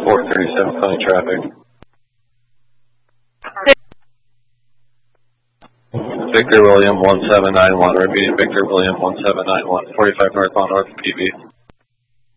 437 County traffic. Victor William 1791, repeat, Victor William 1791, 45 northbound north PB.